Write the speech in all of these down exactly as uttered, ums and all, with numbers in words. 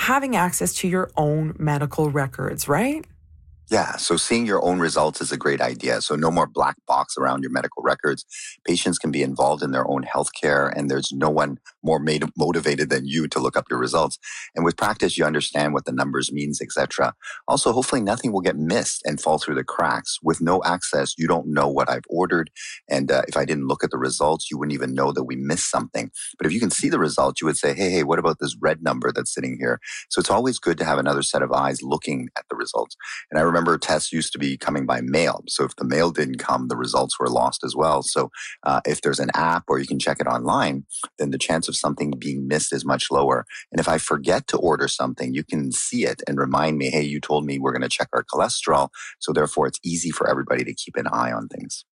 having access to your own medical records, right? Yeah, so seeing your own results is a great idea. So no more black box around your medical records. Patients can be involved in their own healthcare, and there's no one more made, motivated than you to look up your results. And with practice, you understand what the numbers means, et cetera. Also, hopefully nothing will get missed and fall through the cracks. With no access, you don't know what I've ordered. And uh, if I didn't look at the results, you wouldn't even know that we missed something. But if you can see the results, you would say, hey, hey, what about this red number that's sitting here? So it's always good to have another set of eyes looking at the results. And I remember Remember, tests used to be coming by mail. So if the mail didn't come, the results were lost as well. So uh, if there's an app or you can check it online, then the chance of something being missed is much lower. And if I forget to order something, you can see it and remind me, hey, you told me we're going to check our cholesterol. So therefore, it's easy for everybody to keep an eye on things.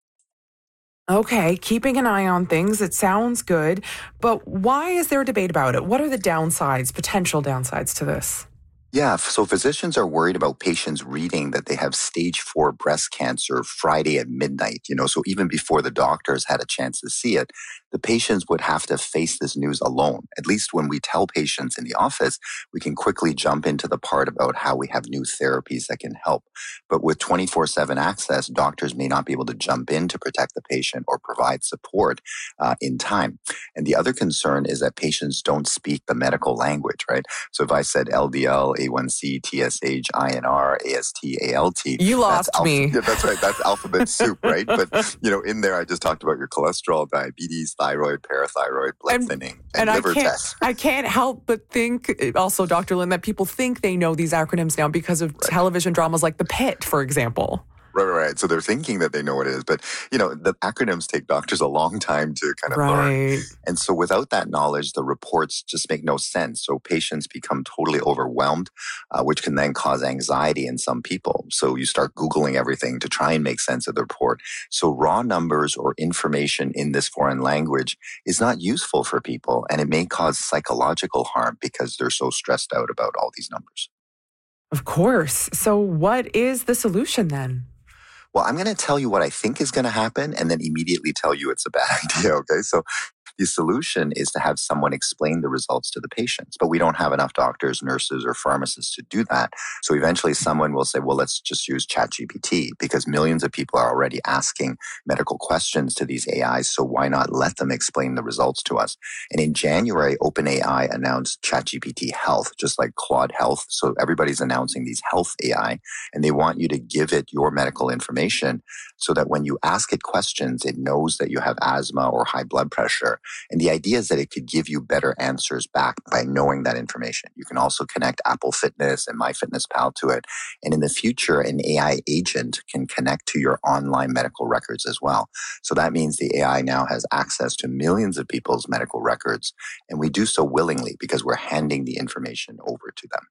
Okay, keeping an eye on things, it sounds good. But why is there a debate about it? What are the downsides, potential downsides to this? Yeah, so physicians are worried about patients reading that they have stage four breast cancer Friday at midnight, you know, so even before the doctors had a chance to see it, the patients would have to face this news alone. At least when we tell patients in the office, we can quickly jump into the part about how we have new therapies that can help. But with twenty-four seven access, doctors may not be able to jump in to protect the patient or provide support uh, in time. And the other concern is that patients don't speak the medical language, right? So if I said L D L, A one C, T S H, I N R, A S T, A L T. You lost alpha- me. Yeah, that's right. That's alphabet soup, right? But, you know, in there, I just talked about your cholesterol, diabetes, thyroid, parathyroid, blood And- thinning, and, And liver I can't, tests. I can't help but think, also, Doctor Lin, that people think they know these acronyms now because of Right. television dramas like The Pit, for example. Right, right, right. So they're thinking that they know what it is. But, you know, the acronyms take doctors a long time to kind of learn. Right. And so without that knowledge, the reports just make no sense. So patients become totally overwhelmed, uh, which can then cause anxiety in some people. So you start Googling everything to try and make sense of the report. So raw numbers or information in this foreign language is not useful for people, and it may cause psychological harm because they're so stressed out about all these numbers. Of course. So what is the solution then? Well, I'm going to tell you what I think is going to happen and then immediately tell you it's a bad idea, okay? So the solution is to have someone explain the results to the patients, but we don't have enough doctors, nurses, or pharmacists to do that. So eventually someone will say, well, let's just use ChatGPT because millions of people are already asking medical questions to these A Is, so why not let them explain the results to us? And in January, OpenAI announced ChatGPT Health, just like Claude Health. So everybody's announcing these health A I, and they want you to give it your medical information so that when you ask it questions, it knows that you have asthma or high blood pressure. And the idea is that it could give you better answers back by knowing that information. You can also connect Apple Fitness and MyFitnessPal to it. And in the future, an A I agent can connect to your online medical records as well. So that means the A I now has access to millions of people's medical records. And we do so willingly because we're handing the information over to them.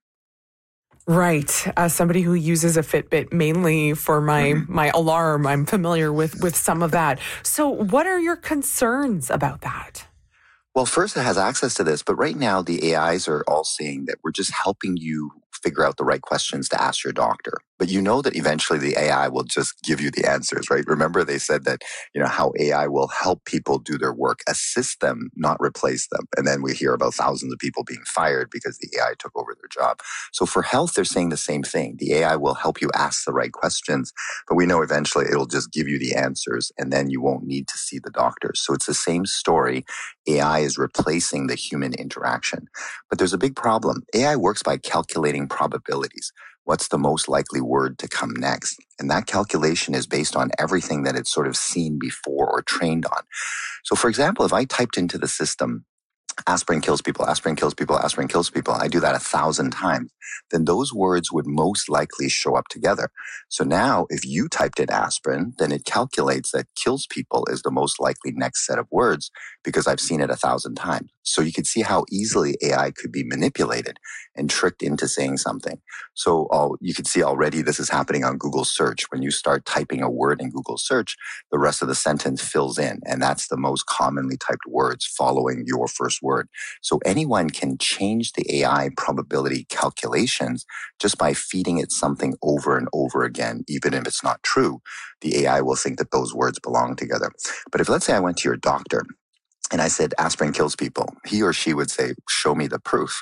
Right. As somebody who uses a Fitbit mainly for my, mm-hmm. my alarm, I'm familiar with, with some of that. So what are your concerns about that? Well, first, it has access to this, but right now the A Is are all saying that we're just helping you figure out the right questions to ask your doctor. But you know that eventually the A I will just give you the answers, right? Remember they said that, you know, how A I will help people do their work, assist them, not replace them. And then we hear about thousands of people being fired because the A I took over their job. So for health, they're saying the same thing. The A I will help you ask the right questions, but we know eventually it'll just give you the answers and then you won't need to see the doctors. So it's the same story. A I is replacing the human interaction. But there's a big problem. A I works by calculating probabilities. What's the most likely word to come next? And that calculation is based on everything that it's sort of seen before or trained on. So for example, if I typed into the system, aspirin kills people, aspirin kills people, aspirin kills people, I do that a thousand times, then those words would most likely show up together. So now if you typed in aspirin, then it calculates that kills people is the most likely next set of words because I've seen it a thousand times. So you can see how easily A I could be manipulated and tricked into saying something. So all, you can see already this is happening on Google search. When you start typing a word in Google search, the rest of the sentence fills in. And that's the most commonly typed words following your first word. So anyone can change the A I probability calculations just by feeding it something over and over again, even if it's not true. The A I will think that those words belong together. But if let's say I went to your doctor and I said aspirin kills people, he or she would say, show me the proof.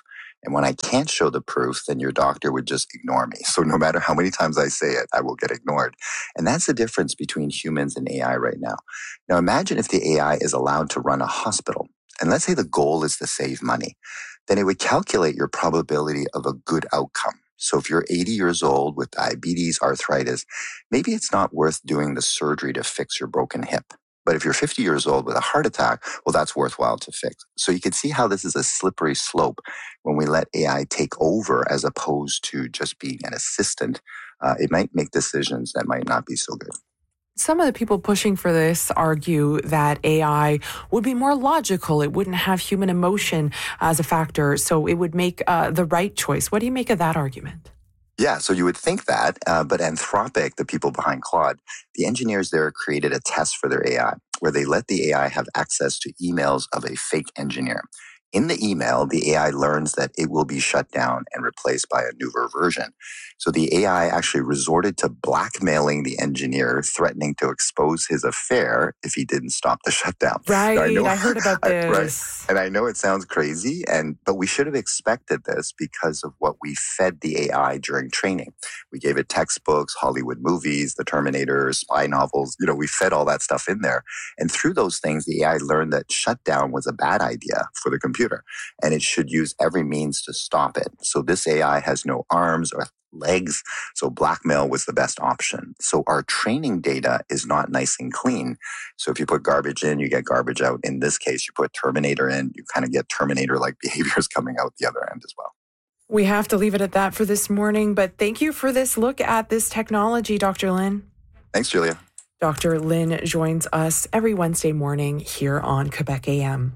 And when I can't show the proof, then your doctor would just ignore me. So no matter how many times I say it, I will get ignored. And that's the difference between humans and A I right now. Now imagine if the A I is allowed to run a hospital. And let's say the goal is to save money. Then it would calculate your probability of a good outcome. So if you're eighty years old with diabetes, arthritis, maybe it's not worth doing the surgery to fix your broken hip. But if you're fifty years old with a heart attack, well, that's worthwhile to fix. So you can see how this is a slippery slope when we let A I take over as opposed to just being an assistant. Uh, it might make decisions that might not be so good. Some of the people pushing for this argue that A I would be more logical. It wouldn't have human emotion as a factor, so it would make uh, the right choice. What do you make of that argument? Yeah, so you would think that, uh, but Anthropic, the people behind Claude, the engineers there created a test for their A I where they let the A I have access to emails of a fake engineer. In the email, the A I learns that it will be shut down and replaced by a newer version. So the A I actually resorted to blackmailing the engineer, threatening to expose his affair if he didn't stop the shutdown. Right, I, know, I heard about I, this. right, and I know it sounds crazy, and but we should have expected this because of what we fed the A I during training. We gave it textbooks, Hollywood movies, the Terminator, spy novels. You know, we fed all that stuff in there. And through those things, the A I learned that shutdown was a bad idea for the computer, and it should use every means to stop it. So this A I has no arms or legs, so blackmail was the best option. So our training data is not nice and clean. So if you put garbage in, you get garbage out. In this case, you put Terminator in, you kind of get Terminator-like behaviors coming out the other end as well. We have to leave it at that for this morning, but thank you for this look at this technology, Doctor Lynn. Thanks, Julia. Doctor Lynn joins us every Wednesday morning here on Quebec A M.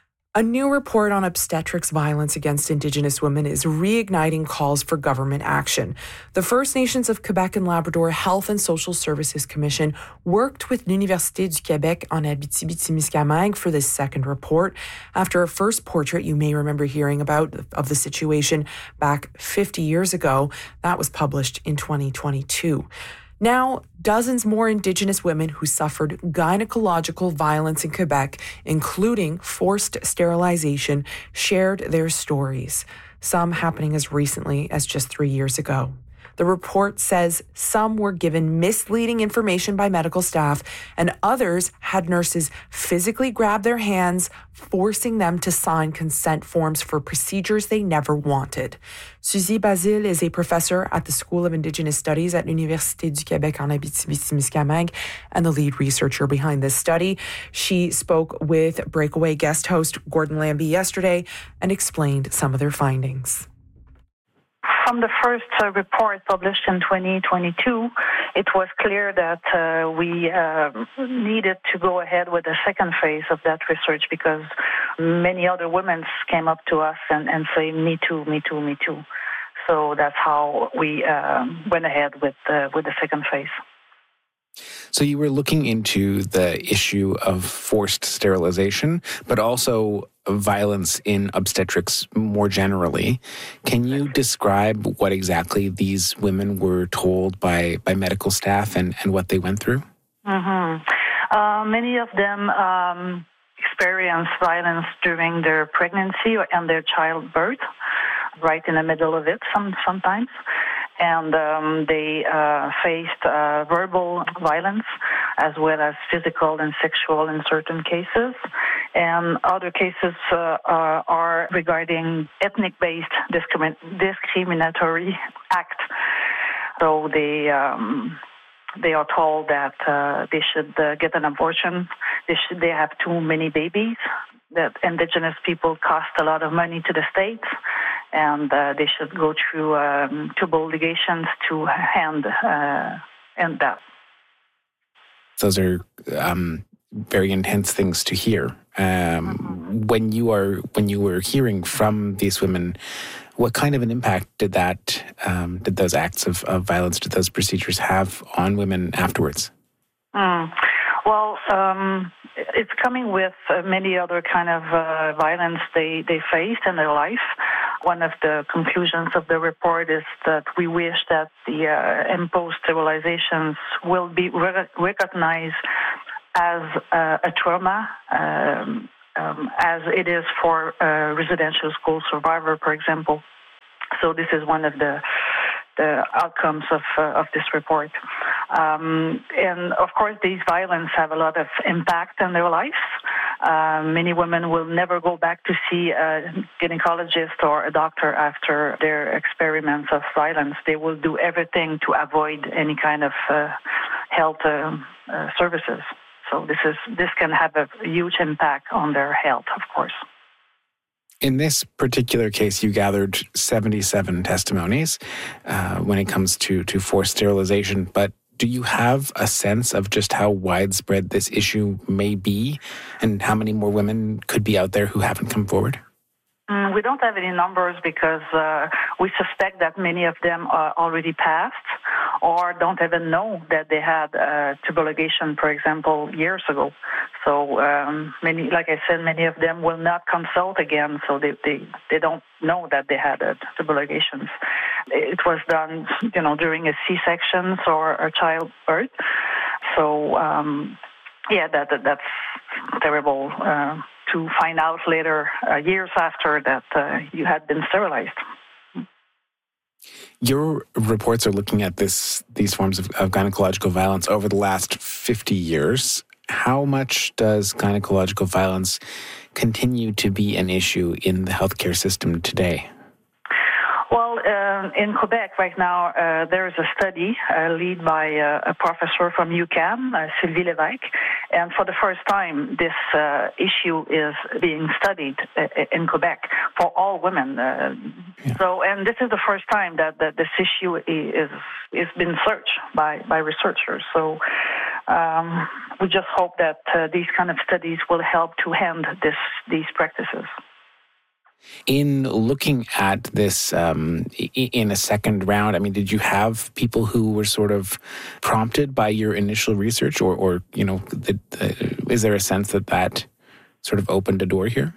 A new report on obstetrics violence against Indigenous women is reigniting calls for government action. The First Nations of Quebec and Labrador Health and Social Services Commission worked with l'Université du Québec en Abitibi-Témiscamingue for this second report after a first portrait you may remember hearing about of the situation back fifty years ago. That was published in twenty twenty-two. Now, dozens more Indigenous women who suffered gynecological violence in Quebec, including forced sterilization, shared their stories, some happening as recently as just three years ago. The report says some were given misleading information by medical staff, and others had nurses physically grab their hands, forcing them to sign consent forms for procedures they never wanted. Suzy Basile is a professor at the School of Indigenous Studies at l'Université du Québec en Abitibi-Témiscamingue and the lead researcher behind this study. She spoke with Breakaway guest host Gordon Lambie yesterday and explained some of their findings. From the first uh, report published in twenty twenty-two, it was clear that uh, we uh, needed to go ahead with the second phase of that research because many other women came up to us and, and say, me too, me too, me too. So that's how we uh, went ahead with, uh, with the second phase. So you were looking into the issue of forced sterilization, but also violence in obstetrics more generally. Can you describe what exactly these women were told by, by medical staff and, and what they went through? Mm-hmm. Uh, many of them um, experienced violence during their pregnancy and their childbirth, right in the middle of it some, sometimes. And um, they uh, faced uh, verbal violence as well as physical and sexual in certain cases. And other cases uh, are, are regarding ethnic-based discrimin- discriminatory act. So they um, they are told that uh, they should uh, get an abortion. They should they have too many babies. That Indigenous people cost a lot of money to the state. And uh, they should go through um, two obligations to hand uh, end that. Those are um, very intense things to hear. Um, mm-hmm. When you are when you were hearing from these women, what kind of an impact did that um, did those acts of, of violence, did those procedures have on women afterwards? Mm. Well, um, it's coming with uh, many other kind of uh, violence they, they faced in their life. One of the conclusions of the report is that we wish that the uh, imposed sterilizations will be re- recognized as uh, a trauma, um, um, as it is for a residential school survivor, for example. So this is one of the the outcomes of uh, of this report. Um, and of course, these violence have a lot of impact on their lives. Uh, many women will never go back to see a gynecologist or a doctor after their experiments of violence. They will do everything to avoid any kind of uh, health uh, uh, services. So this is this can have a huge impact on their health, of course. In this particular case, you gathered seventy-seven testimonies uh, when it comes to, to forced sterilization. But do you have a sense of just how widespread this issue may be and how many more women could be out there who haven't come forward? Mm, we don't have any numbers because uh, we suspect that many of them are already passed or don't even know that they had uh, tubulogation, for example, years ago. So um, many, like I said, many of them will not consult again, so they, they, they don't know that they had uh, tubulogation. It was done, you know, during a C-section or a childbirth. So, um, yeah, that, that that's terrible uh, to find out later, uh, years after that uh, you had been sterilized. Your reports are looking at this these forms of, of gynecological violence over the last fifty years. How much does gynecological violence continue to be an issue in the healthcare system today? Well, uh, in Quebec right now, uh, there is a study uh, led by uh, a professor from UQAM, uh, Sylvie Lévesque, and for the first time, this uh, issue is being studied uh, in Quebec for all women. Uh, yeah. So, and this is the first time that, that this issue is is been searched by, by researchers. So, um, we just hope that uh, these kind of studies will help to end this these practices. In looking at this um, in a second round, I mean, did you have people who were sort of prompted by your initial research, or, or you know, the, the, is there a sense that that sort of opened a door here?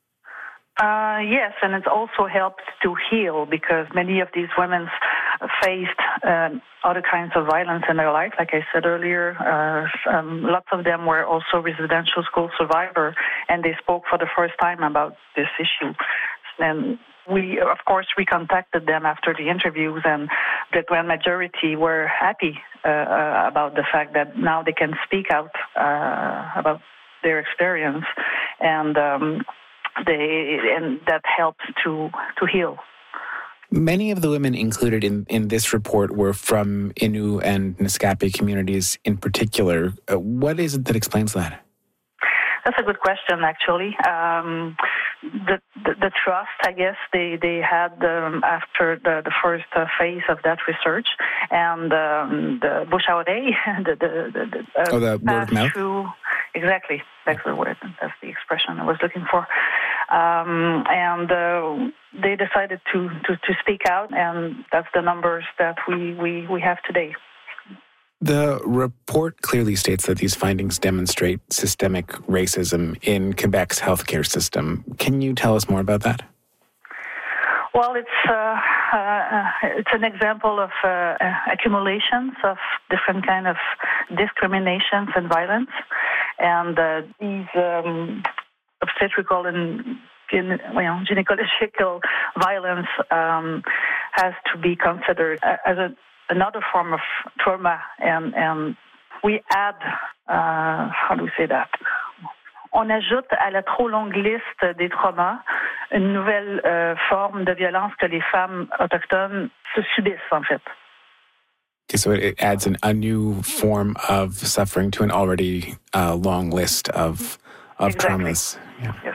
Uh, yes, and it also helped to heal because many of these women faced um, other kinds of violence in their life. Like I said earlier, uh, um, lots of them were also residential school survivors, and they spoke for the first time about this issue. And we, of course, we contacted them after the interviews, and the grand majority were happy uh, uh, about the fact that now they can speak out uh, about their experience, and um, they and that helps to to heal. Many of the women included in, in this report were from Innu and Naskapi communities in particular. Uh, what is it that explains that? That's a good question, actually. Um, the, the the trust, I guess, they they had um, after the, the first uh, phase of that research, and um, the bouche à oreille, the the, the, the uh, oh, the word of mouth. Through, exactly, that's the word. That's the expression I was looking for. Um, and uh, they decided to, to, to speak out, and that's the numbers that we, we, we have today. The report clearly states that these findings demonstrate systemic racism in Quebec's healthcare system. Can you tell us more about that? Well, it's uh, uh, it's an example of uh, accumulations of different kind of discriminations and violence, and uh, these um, obstetrical and gyn- well, gynecological violence um, has to be considered as a, another form of trauma, and, and we add, uh, how do we say that? On ajoute à la trop longue liste des traumas une nouvelle euh, forme de violence que les femmes autochtones se subissent, en fait. Okay, so it adds an, a new form of suffering to an already uh, long list of of exactly. traumas. Yeah. Yes.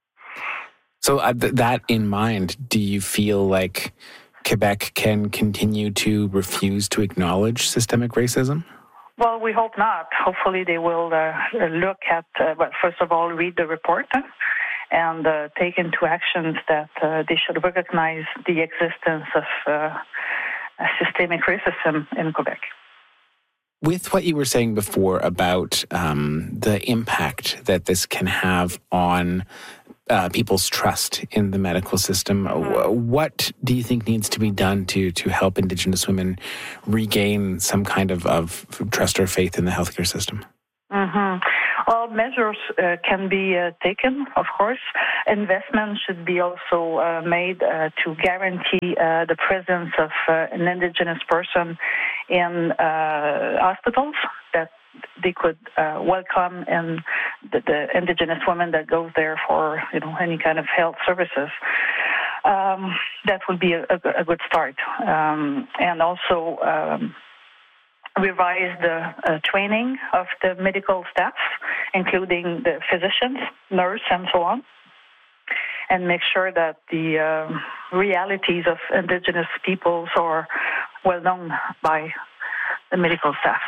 So uh, th- that in mind, do you feel like Quebec can continue to refuse to acknowledge systemic racism? Well, we hope not. Hopefully they will uh, look at, uh, well, first of all, read the report and uh, take into actions that uh, they should recognize the existence of uh, systemic racism in Quebec. With what you were saying before about um, the impact that this can have on uh, people's trust in the medical system, mm-hmm. what do you think needs to be done to to help Indigenous women regain some kind of, of trust or faith in the healthcare system? Mm-hmm. Well, measures uh, can be uh, taken, of course. Investment should be also uh, made uh, to guarantee uh, the presence of uh, an Indigenous person in uh, hospitals, that they could uh, welcome and the, the Indigenous woman that goes there for, you know, any kind of health services. Um, that would be a, a, a good start. Um, and also um, revise the uh, training of the medical staff, including the physicians, nurse, and so on, and make sure that the uh, realities of Indigenous peoples are well known by the medical staff.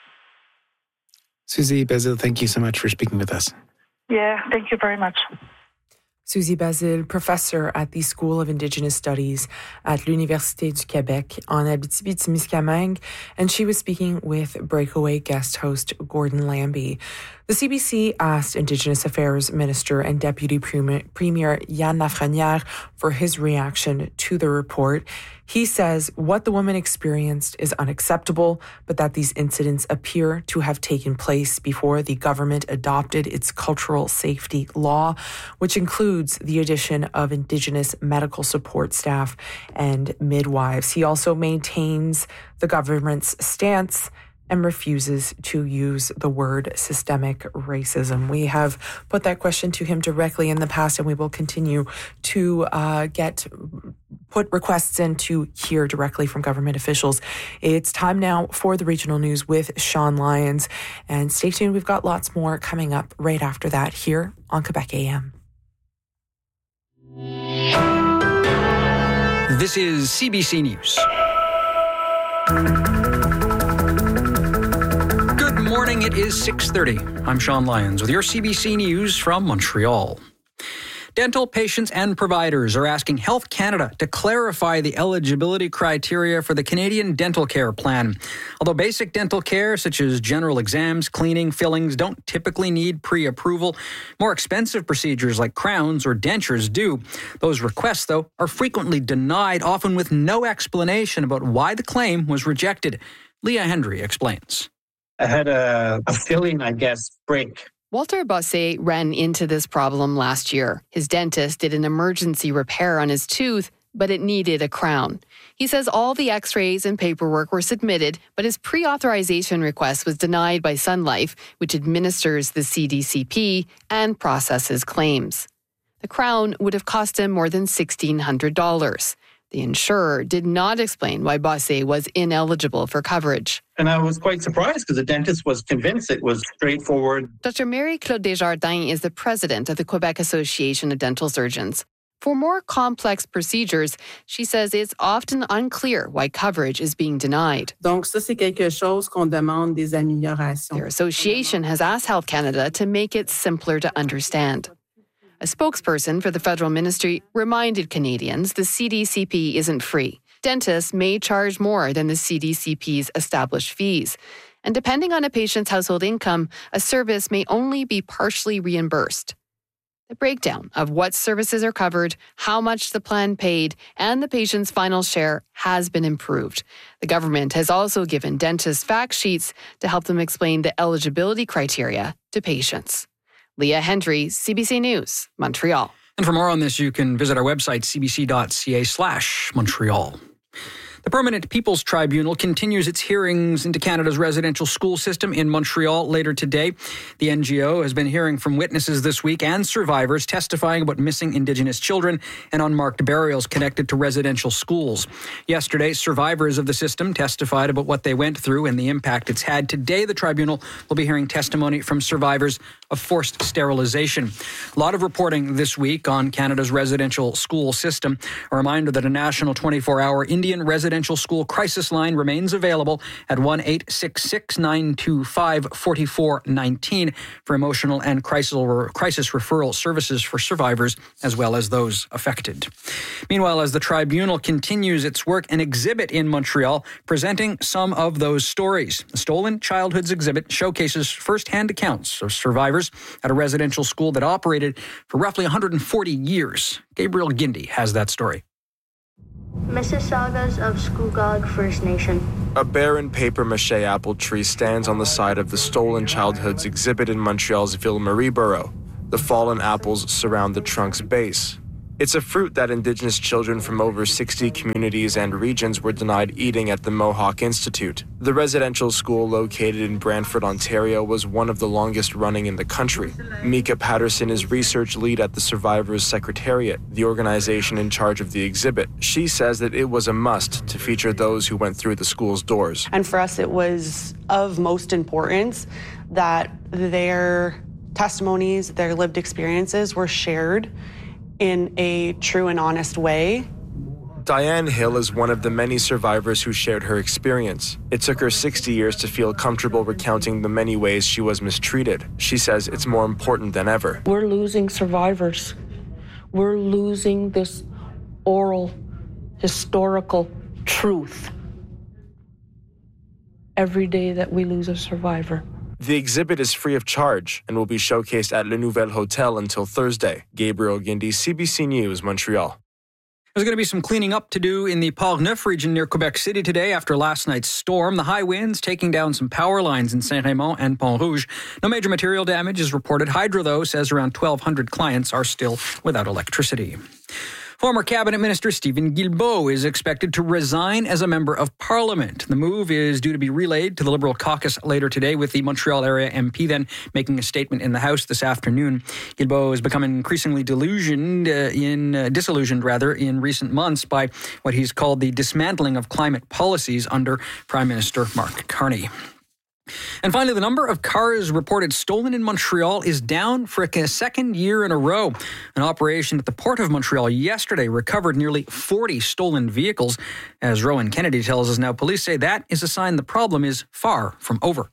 Susie Basile, thank you so much for speaking with us. Yeah, thank you very much. Susie Basile, professor at the School of Indigenous Studies at l'Université du Québec en Abitibi-Témiscamingue, and she was speaking with Breakaway guest host Gordon Lambie. The C B C asked Indigenous Affairs Minister and Deputy Premier Yann Lafrenière for his reaction to the report. He says what the woman experienced is unacceptable, but that these incidents appear to have taken place before the government adopted its cultural safety law, which includes the addition of Indigenous medical support staff and midwives. He also maintains the government's stance and refuses to use the word systemic racism. We have put that question to him directly in the past, and we will continue to uh, get put requests in to hear directly from government officials. It's time now for the regional news with Sean Lyons. And stay tuned, we've got lots more coming up right after that here on Quebec A M. This is C B C News. Morning, it is six thirty. I'm Sean Lyons with your C B C News from Montreal. Dental patients and providers are asking Health Canada to clarify the eligibility criteria for the Canadian Dental Care Plan. Although basic dental care, such as general exams, cleaning, fillings, don't typically need pre-approval, more expensive procedures like crowns or dentures do. Those requests, though, are frequently denied, often with no explanation about why the claim was rejected. Leah Hendry explains. I had a, a filling, I guess, break. Walter Bossé ran into this problem last year. His dentist did an emergency repair on his tooth, but it needed a crown. He says all the x-rays and paperwork were submitted, but his pre-authorization request was denied by Sun Life, which administers the C D C P and processes claims. The crown would have cost him more than sixteen hundred dollars. The insurer did not explain why Bossé was ineligible for coverage. And I was quite surprised because the dentist was convinced it was straightforward. Doctor Marie-Claude Desjardins is the president of the Quebec Association of Dental Surgeons. For more complex procedures, she says it's often unclear why coverage is being denied. Donc ça, c'est quelque chose qu'on demande des améliorations. Their association has asked Health Canada to make it simpler to understand. A spokesperson for the federal ministry reminded Canadians the C D C P isn't free. Dentists may charge more than the C D C P's established fees. And depending on a patient's household income, a service may only be partially reimbursed. The breakdown of what services are covered, how much the plan paid, and the patient's final share has been improved. The government has also given dentists fact sheets to help them explain the eligibility criteria to patients. Leah Hendry, C B C News, Montreal. And for more on this, you can visit our website, cbc.ca slash Montreal. The Permanent People's Tribunal continues its hearings into Canada's residential school system in Montreal later today. The N G O has been hearing from witnesses this week and survivors testifying about missing Indigenous children and unmarked burials connected to residential schools. Yesterday, survivors of the system testified about what they went through and the impact it's had. Today, the tribunal will be hearing testimony from survivors of forced sterilization. A lot of reporting this week on Canada's residential school system. A reminder that a national twenty-four hour Indian residential school crisis line remains available at one eight six six, nine two five, four four one nine for emotional and crisis referral services for survivors as well as those affected. Meanwhile, as the tribunal continues its work, an exhibit in Montreal presenting some of those stories. The Stolen Childhoods exhibit showcases first-hand accounts of survivors at a residential school that operated for roughly one hundred forty years. Gabriel Gindy has that story. Mississaugas of Scugog First Nation. A barren papier-mâché apple tree stands on the side of the Stolen Childhoods exhibit in Montreal's Ville-Marie borough. The fallen apples surround the trunk's base. It's a fruit that Indigenous children from over sixty communities and regions were denied eating at the Mohawk Institute. The residential school located in Brantford, Ontario, was one of the longest running in the country. Mika Patterson is research lead at the Survivors Secretariat, the organization in charge of the exhibit. She says that it was a must to feature those who went through the school's doors. And for us, it was of most importance that their testimonies, their lived experiences were shared in a true and honest way. Diane Hill is one of the many survivors who shared her experience. It took her sixty years to feel comfortable recounting the many ways she was mistreated. She says it's more important than ever. We're losing survivors. We're losing this oral, historical truth every day that we lose a survivor. The exhibit is free of charge and will be showcased at Le Nouvel Hotel until Thursday. Gabriel Guindy, C B C News, Montreal. There's going to be some cleaning up to do in the Port-Neuf region near Quebec City today after last night's storm. The high winds taking down some power lines in Saint-Raymond and Pont-Rouge. No major material damage is reported. Hydro, though, says around twelve hundred clients are still without electricity. Former Cabinet Minister Stephen Guilbeault is expected to resign as a member of Parliament. The move is due to be relayed to the Liberal caucus later today, with the Montreal area M P then making a statement in the House this afternoon. Guilbeault has become increasingly delusioned, uh, in uh, disillusioned rather, in recent months by what he's called the dismantling of climate policies under Prime Minister Mark Carney. And finally, the number of cars reported stolen in Montreal is down for a second year in a row. An operation at the Port of Montreal yesterday recovered nearly forty stolen vehicles. As Rowan Kennedy tells us now, police say that is a sign the problem is far from over.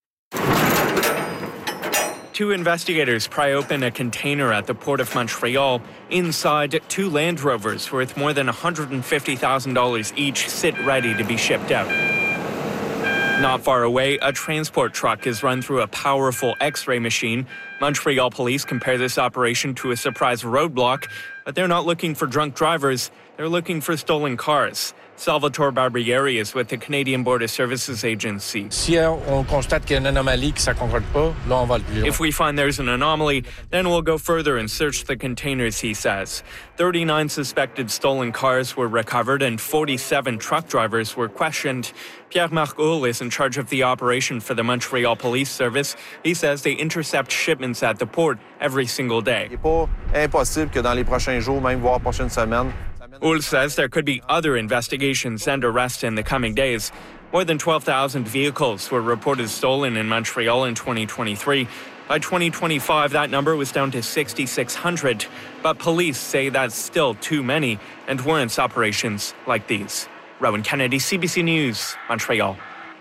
Two investigators pry open a container at the Port of Montreal. Inside, two Land Rovers worth more than one hundred fifty thousand dollars each sit ready to be shipped out. Not far away, a transport truck is run through a powerful X-ray machine. Montreal police compare this operation to a surprise roadblock, but they're not looking for drunk drivers. They're looking for stolen cars. Salvatore Barbieri is with the Canadian Border Services Agency. If we find there's an anomaly, then we'll go further and search the containers, he says. thirty-nine suspected stolen cars were recovered and forty-seven truck drivers were questioned. Pierre-Marc Houle is in charge of the operation for the Montreal Police Service. He says they intercept shipments at the port every single day. Houle says there could be other investigations and arrests in the coming days. More than twelve thousand vehicles were reported stolen in Montreal in twenty twenty-three. By twenty twenty-five, that number was down to six thousand six hundred. But police say that's still too many and warrants operations like these. Rowan Kennedy, C B C News, Montreal.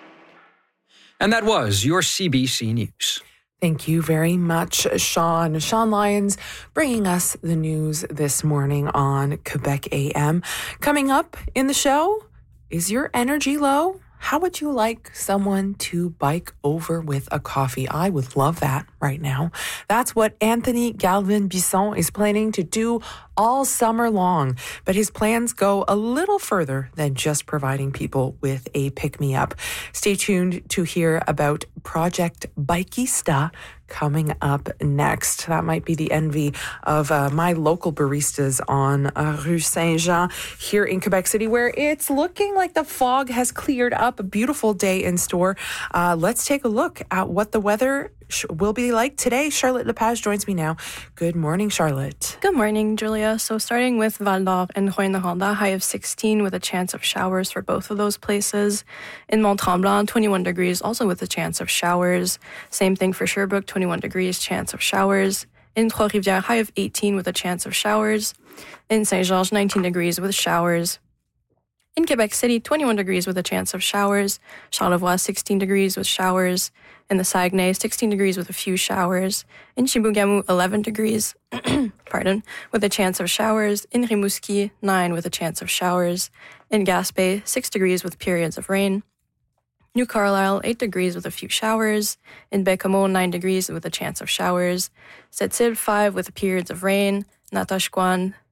And that was your C B C News. Thank you very much, Sean. Sean Lyons bringing us the news this morning on Quebec A M. Coming up in the show, is your energy low? How would you like someone to bike over with a coffee? I would love that right now. That's what Anthony Galvin-Bisson is planning to do all summer long. But his plans go a little further than just providing people with a pick-me-up. Stay tuned to hear about Project Bikeista coming up next. That might be the envy of uh, my local baristas on uh, Rue Saint-Jean here in Quebec City, where it's looking like the fog has cleared up. A beautiful day in store. Uh, let's take a look at what the weather sh- will be like today. Charlotte Lepage joins me now. Good morning, Charlotte. Good morning, Julia. So starting with Val-d'Or and Rouyn-Noranda, high of sixteen with a chance of showers for both of those places. In Mont-Tremblant, twenty-one degrees, also with a chance of showers. Same thing for Sherbrooke, twenty-one degrees, chance of showers. In Trois-Rivières, high of eighteen with a chance of showers. In Saint-Georges, nineteen degrees with showers. In Quebec City, twenty-one degrees with a chance of showers. Charlevoix, sixteen degrees with showers. In the Saguenay, sixteen degrees with a few showers. In Chibougamau, eleven degrees, pardon, with a chance of showers. In Rimouski, nine with a chance of showers. In Gaspé, six degrees with periods of rain. New Carlisle, eight degrees with a few showers. In Bécomo, nine degrees with a chance of showers. Sept-Îles, five with periods of rain. Natashquan,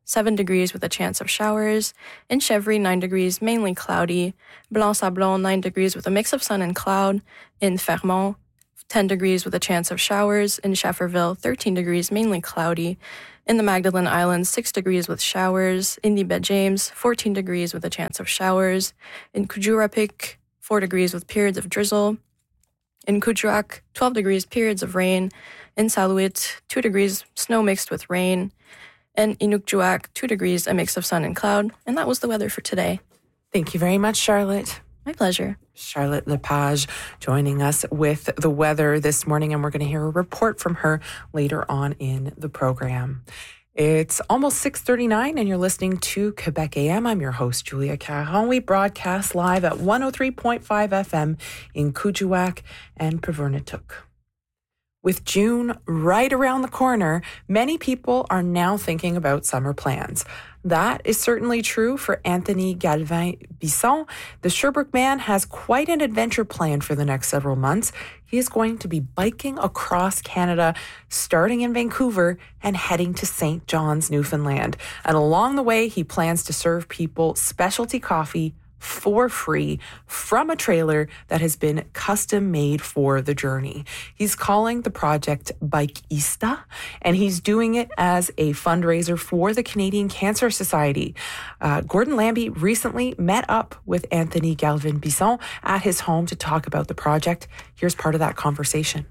seven degrees with a chance of showers. In Chevry, nine degrees, mainly cloudy. Blanc-Sablon, nine degrees with a mix of sun and cloud. In Fermont, ten degrees with a chance of showers. In Schefferville, thirteen degrees, mainly cloudy. In the Magdalen Islands, six degrees with showers. In the Baie-James, fourteen degrees with a chance of showers. In Kujurapik, four degrees with periods of drizzle. In Kuujjuaq, twelve degrees, periods of rain. In Saluit, two degrees, snow mixed with rain. In Inukjuak, two degrees, a mix of sun and cloud. And that was the weather for today. Thank you very much, Charlotte. My pleasure. Charlotte Lepage joining us with the weather this morning, and we're going to hear a report from her later on in the program. It's almost six thirty-nine, and you're listening to Quebec A M. I'm your host, Julia Caron. We broadcast live at one oh three point five F M in Kuujjuaq and Pevernatuck. With June right around the corner, many people are now thinking about summer plans. That is certainly true for Anthony Galvin-Bisson. The Sherbrooke man has quite an adventure planned for the next several months. He is going to be biking across Canada, starting in Vancouver and heading to Saint John's, Newfoundland. And along the way, he plans to serve people specialty coffee for free from a trailer that has been custom made for the journey. He's calling the project Bikeista, and he's doing it as a fundraiser for the Canadian Cancer Society. Uh, Gordon Lambie recently met up with Anthony Galvin-Bisson at his home to talk about the project. Here's part of that conversation.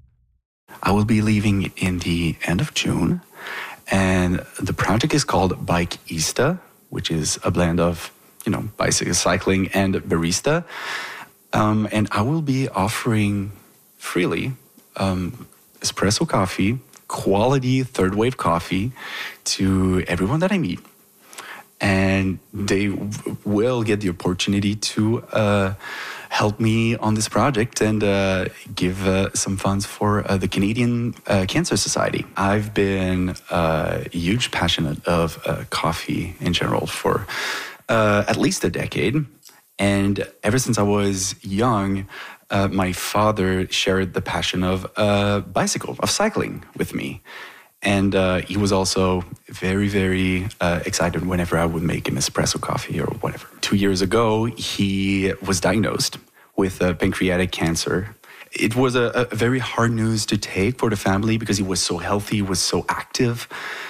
I will be leaving in the end of June, and the project is called Bikeista, which is a blend of you know, bicycle cycling and barista. Um, and I will be offering freely um, espresso coffee, quality third wave coffee to everyone that I meet. And they w- will get the opportunity to uh, help me on this project and uh, give uh, some funds for uh, the Canadian uh, Cancer Society. I've been uh, a huge passionate of uh, coffee in general for Uh, at least a decade. And ever since I was young, uh, my father shared the passion of uh, bicycle, of cycling with me. And uh, he was also very, very uh, excited whenever I would make him espresso coffee or whatever. Two years ago, he was diagnosed with uh, pancreatic cancer. It was a, a very hard news to take for the family because he was so healthy, he was so active.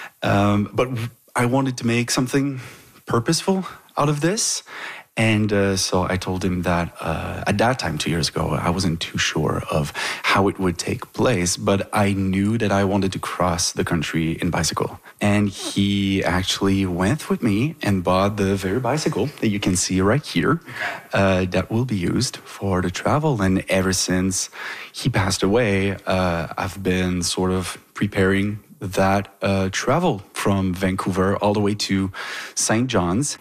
Um, but I wanted to make something purposeful out of this. And uh, so I told him that uh, at that time, two years ago, I wasn't too sure of how it would take place, but I knew that I wanted to cross the country in bicycle. And he actually went with me and bought the very bicycle that you can see right here uh, that will be used for the travel. And ever since he passed away, uh, I've been sort of preparing that uh, travel from Vancouver all the way to Saint John's.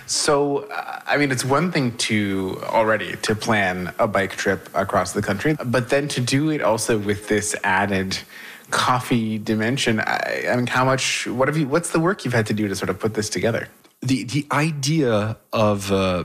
So, uh, I mean, it's one thing to already to plan a bike trip across the country, but then to do it also with this added coffee dimension. I, I mean, how much, what have you, what's the work you've had to do to sort of put this together? The, the idea of a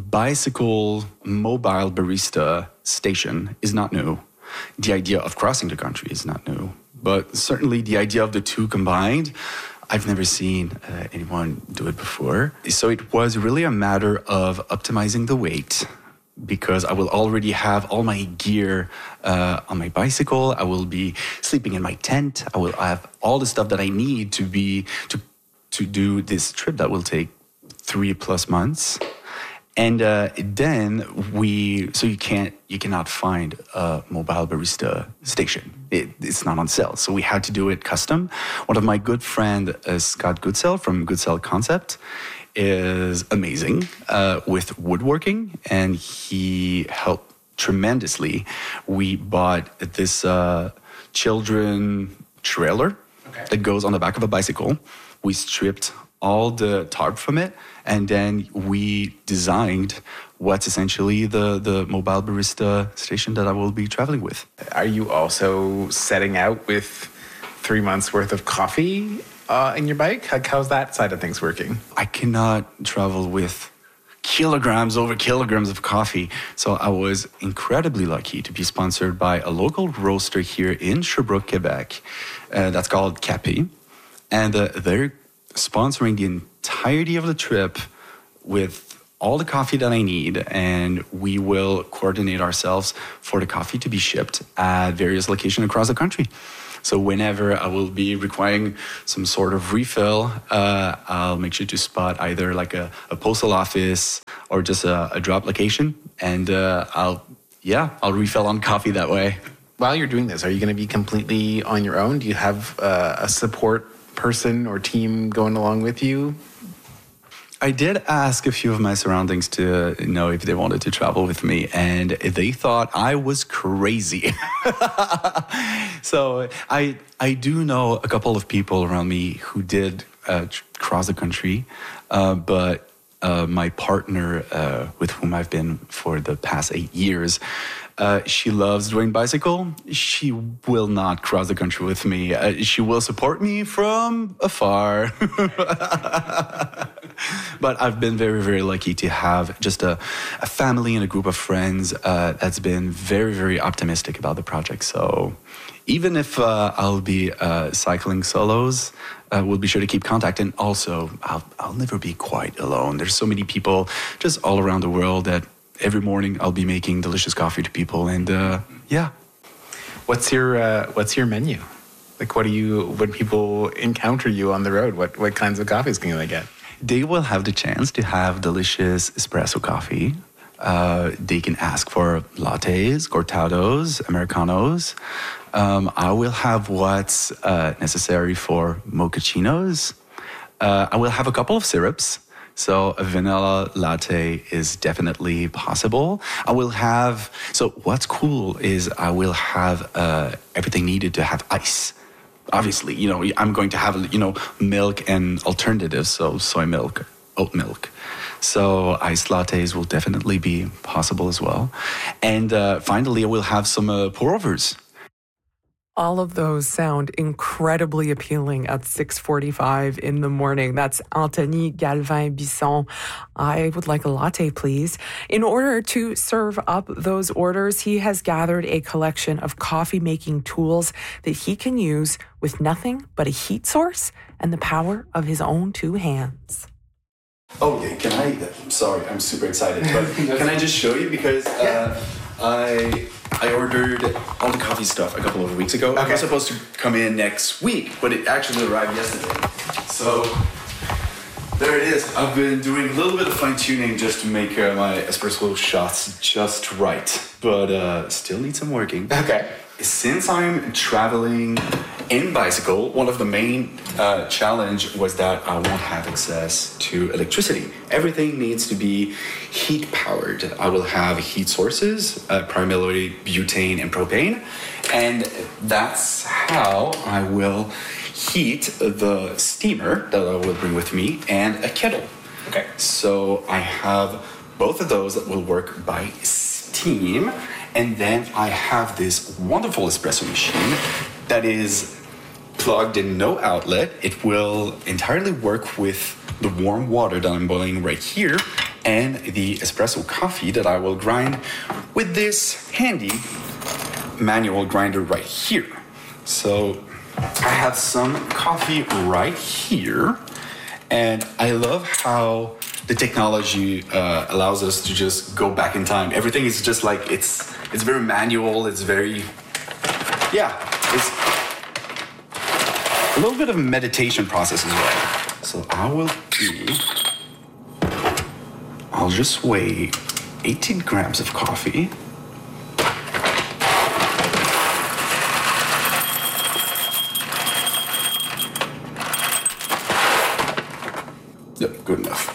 bicycle mobile barista station is not new. The idea of crossing the country is not new, but certainly the idea of the two combined, I've never seen uh, anyone do it before. So it was really a matter of optimizing the weight because I will already have all my gear uh, on my bicycle. I will be sleeping in my tent. I will have all the stuff that I need to be to to do this trip that will take three plus months. And uh, then we, so you can't, you cannot find a mobile barista station. It, it's not on sale. So we had to do it custom. One of my good friend, uh, Scott Goodsell from Goodsell Concept, is amazing uh, with woodworking, and he helped tremendously. We bought this uh, children trailer okay. that goes on the back of a bicycle. We stripped all the tarp from it, and then we designed what's essentially the, the mobile barista station that I will be traveling with. Are you also setting out with three months worth of coffee uh, in your bike? Like, how's that side of things working? I cannot travel with kilograms over kilograms of coffee. So I was incredibly lucky to be sponsored by a local roaster here in Sherbrooke, Quebec. Uh, that's called Capi. And uh, they're sponsoring the entirety of the trip with all the coffee that I need, and we will coordinate ourselves for the coffee to be shipped at various locations across the country. So whenever I will be requiring some sort of refill, uh, I'll make sure to spot either like a, a postal office or just a, a drop location, and uh, I'll, yeah, I'll refill on coffee that way. While you're doing this, are you going to be completely on your own? Do you have uh, a support person or team going along with you? I did ask a few of my surroundings to know if they wanted to travel with me, and they thought I was crazy. So I I do know a couple of people around me who did uh, cross the country, uh, but uh, my partner, uh, with whom I've been for the past eight years, Uh, she loves doing bicycle. She will not cross the country with me. Uh, she will support me from afar. But I've been very, very lucky to have just a, a family and a group of friends uh, that's been very, very optimistic about the project. So even if uh, I'll be uh, cycling solos, uh, we'll be sure to keep contact. And also, I'll, I'll never be quite alone. There's so many people just all around the world that every morning I'll be making delicious coffee to people, and uh, yeah. What's your uh, What's your menu? Like, what do you when people encounter you on the road? What what kinds of coffees can they get? They will have the chance to have delicious espresso coffee. Uh, they can ask for lattes, cortados, americanos. Um, I will have what's uh, necessary for mochachinos. Uh, I will have a couple of syrups. So a vanilla latte is definitely possible. I will have, so what's cool is I will have uh, everything needed to have ice. Obviously, you know, I'm going to have, you know, milk and alternatives, so soy milk, oat milk. So iced lattes will definitely be possible as well. And uh, finally, I will have some uh, pour-overs. All of those sound incredibly appealing at six forty-five in the morning. That's Anthony Galvin-Bisson. I would like a latte, please. In order to serve up those orders, he has gathered a collection of coffee-making tools that he can use with nothing but a heat source and the power of his own two hands. Okay, can I, I'm sorry, I'm super excited, but can I just show you? Because uh, I... I ordered all the coffee stuff a couple of weeks ago. Okay. It was supposed to come in next week, but it actually arrived yesterday. So there it is. I've been doing a little bit of fine tuning just to make uh, my espresso shots just right, but uh, still need some working. Okay. Since I'm traveling in bicycle, one of the main uh, challenge was that I won't have access to electricity. Everything needs to be heat powered. I will have heat sources, uh, primarily butane and propane, and that's how I will heat the steamer that I will bring with me and a kettle. Okay. So I have both of those that will work by steam. And then I have this wonderful espresso machine that is plugged in, no outlet. It will entirely work with the warm water that I'm boiling right here and the espresso coffee that I will grind with this handy manual grinder right here. So I have some coffee right here, and I love how the technology uh, allows us to just go back in time. Everything is just like, it's it's very manual, it's very, yeah, it's a little bit of a meditation process as well. So I will be, I'll just weigh eighteen grams of coffee. Yep, good enough.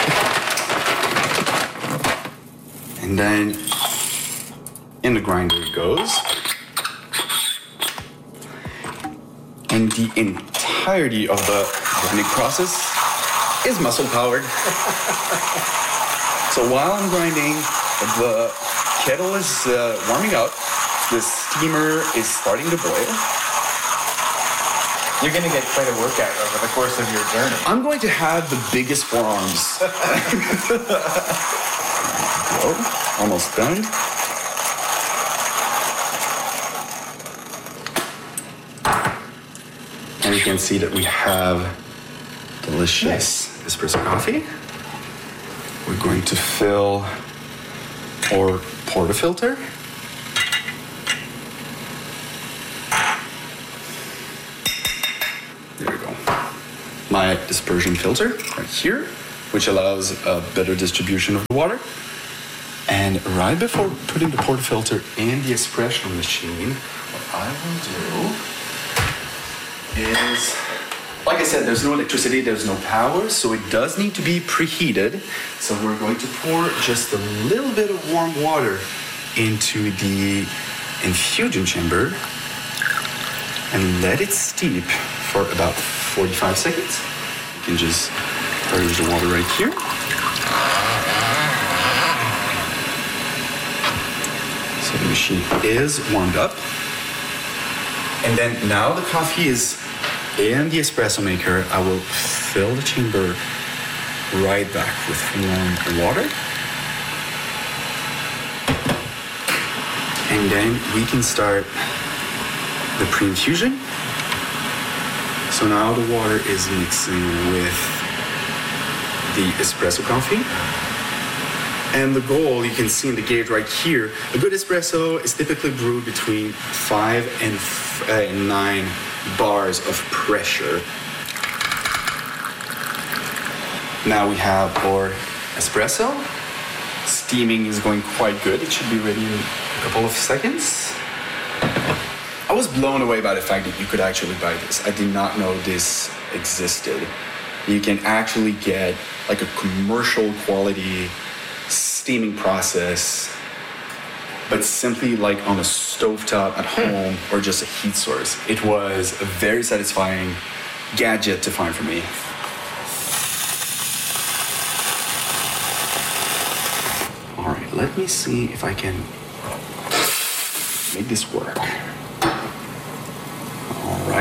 And then in the grinder it goes. And the entirety of the grinding process is muscle powered. So while I'm grinding, the kettle is uh, warming up, the steamer is starting to boil. You're going to get quite a workout over the course of your journey. I'm going to have the biggest forearms. Go. Almost done. And you can see that we have the delicious espresso coffee. We're going to fill our portafilter. There we go. My dispersion filter right here, which allows a better distribution of the water. And right before putting the portafilter in the espresso machine, what I will do is, like I said, there's no electricity, there's no power, so it does need to be preheated. So we're going to pour just a little bit of warm water into the infusion chamber and let it steep for about forty-five seconds. You can just arrange the water right here. So the machine is warmed up. And then now the coffee is in the espresso maker. I will fill the chamber right back with warm water. And then we can start the pre-infusion. So now the water is mixing with the espresso coffee. And the goal, you can see in the gauge right here, a good espresso is typically brewed between five and f- uh, nine bars of pressure. Now we have our espresso. Steaming is going quite good. It should be ready in a couple of seconds. I was blown away by the fact that you could actually buy this. I did not know this existed. You can actually get like a commercial quality steaming process, but simply like on a stovetop at home or just a heat source. It was a very satisfying gadget to find for me. All right, let me see if I can make this work.